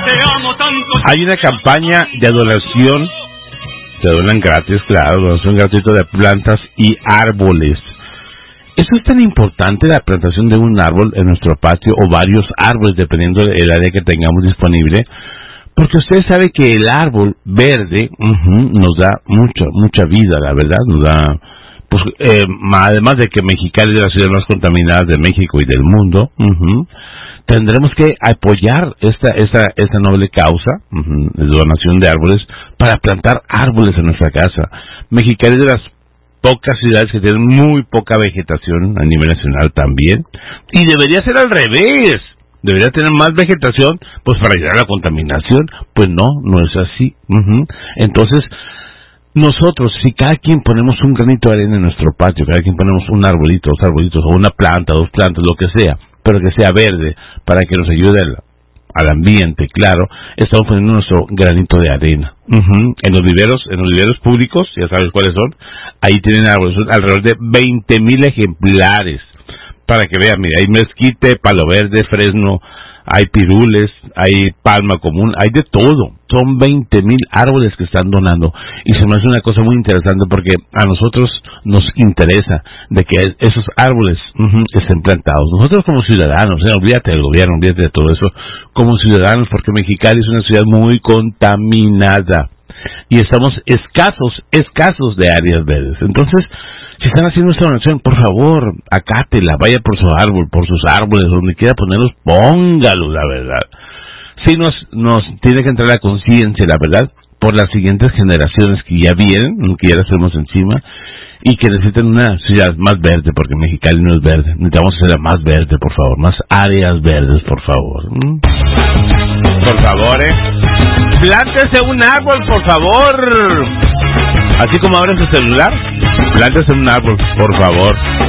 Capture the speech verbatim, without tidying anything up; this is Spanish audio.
Hay una campaña de donación, se donan gratis, claro, donación gratuita de plantas y árboles. Eso es tan importante, la plantación de un árbol en nuestro patio o varios árboles, dependiendo del área que tengamos disponible, porque usted sabe que el árbol verde uh-huh, nos da mucha mucha vida, la verdad, nos da, pues, eh, además de que Mexicali es la ciudad más contaminada de México y del mundo, uh-huh, tendremos que apoyar esta esta esta noble causa uh-huh, de donación de árboles para plantar árboles en nuestra casa. Mexicali es de las pocas ciudades que tienen muy poca vegetación a nivel nacional también, y debería ser al revés, debería tener más vegetación pues para ayudar a la contaminación. Pues no, no es así. Uh-huh. Entonces nosotros, si cada quien ponemos un granito de arena en nuestro patio, cada quien ponemos un arbolito, dos arbolitos, o una planta, dos plantas, lo que sea, pero que sea verde, para que nos ayude al, al ambiente, claro, estamos poniendo nuestro granito de arena. Uh-huh. En los viveros, en los viveros públicos, ya sabes cuáles son, ahí tienen árboles, son alrededor de veinte mil ejemplares, para que vean, mira, hay mezquite, palo verde, fresno, hay pirules, hay palma común, hay de todo. Son veinte mil árboles que están donando, y se me hace una cosa muy interesante porque a nosotros nos interesa de que esos árboles uh-huh, estén plantados. Nosotros como ciudadanos, eh, olvídate del gobierno, olvídate de todo eso, como ciudadanos, porque Mexicali es una ciudad muy contaminada y estamos escasos, escasos de áreas verdes. Entonces, si están haciendo esta donación, por favor, acátela, vaya por su árbol, por sus árboles, donde quiera ponerlos, póngalo, la verdad. Sí nos, nos tiene que entrar la conciencia, la verdad, por las siguientes generaciones que ya vienen, que ya las tenemos encima, y que necesitan una ciudad más verde, porque Mexicali no es verde. Necesitamos hacerla más verde, por favor, más áreas verdes, por favor. ¿Mm? Por favor, eh. Plántese un árbol, por favor. Así como abre su celular, plántese un árbol, por favor.